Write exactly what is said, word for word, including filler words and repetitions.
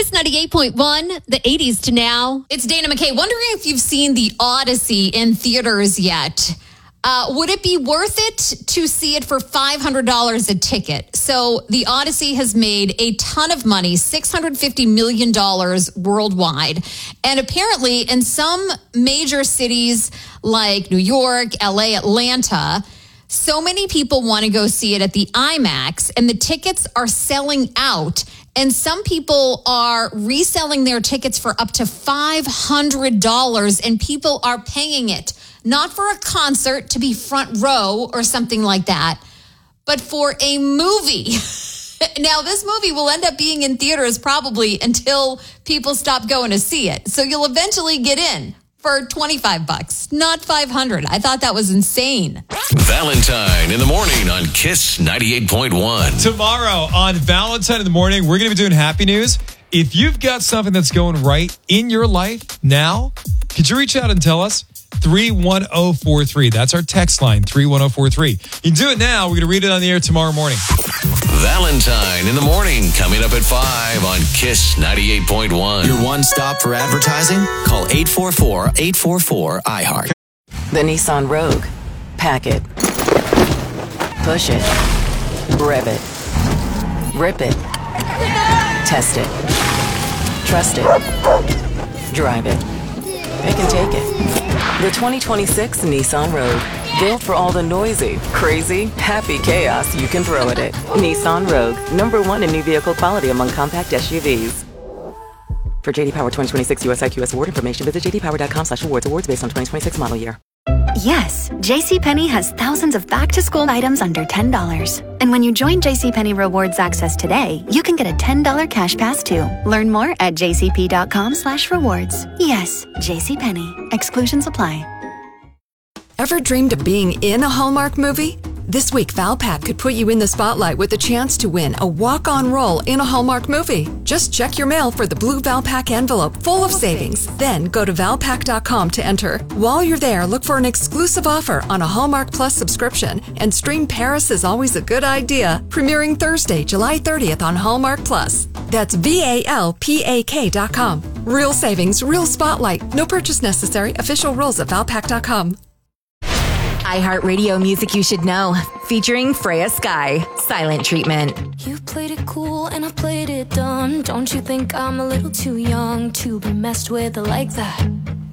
Kiss ninety-eight point one, the eighties to now. It's Dana McKay. Wondering if you've seen The Odyssey in theaters yet. Uh, would it be worth it to see it for five hundred dollars a ticket? So The Odyssey has made a ton of money, six hundred fifty million dollars worldwide. And apparently in some major cities like New York, L A, Atlanta, so many people want to go see it at the IMAX and the tickets are selling out. And some people are reselling their tickets for up to five hundred dollars and people are paying it. Not for a concert to be front row or something like that, but for a movie. Now, this movie will end up being in theaters probably until people stop going to see it. So you'll eventually get in for twenty-five bucks, not five hundred. I thought that was insane. Valentine in the morning on Kiss ninety-eight point one. Tomorrow on Valentine in the morning, we're going to be doing happy news. If you've got something that's going right in your life now, could you reach out and tell us? three one zero four three. That's our text line, three one zero four three. You can do it now. We're going to read it on the air tomorrow morning. Valentine in the morning, coming up at five on Kiss ninety-eight point one. Your one stop for advertising? Call eight four four, eight four four, I heart. The Nissan Rogue. Pack it. Push it. Rev it. Rip it. Test it. Trust it. Drive it. They can take it. The twenty twenty-six Nissan Rogue. Built for all the noisy, crazy, happy chaos you can throw at it. Nissan Rogue. Number one in new vehicle quality among compact S U Vs. For J D Power twenty twenty-six U S I Q S award information, visit j d power dot com slash awards. Awards based on twenty twenty-six model year. Yes, JCPenney has thousands of back-to-school items under ten dollars. And when you join JCPenney Rewards Access today, you can get a ten dollars cash pass too. Learn more at j c p dot com slash rewards. Yes, JCPenney. Exclusions apply. Ever dreamed of being in a Hallmark movie? This week, Valpak could put you in the spotlight with a chance to win a walk-on role in a Hallmark movie. Just check your mail for the blue Valpak envelope full of savings. Then go to valpak dot com to enter. While you're there, look for an exclusive offer on a Hallmark Plus subscription and stream Paris is Always a Good Idea, premiering Thursday, July thirtieth on Hallmark Plus. That's V A L P A K dot com. Real savings, real spotlight. No purchase necessary. Official rules at valpak dot com. iHeartRadio music you should know, featuring Freya Sky, Silent Treatment. You played it cool and I played it dumb. Don't you think I'm a little too young to be messed with like that?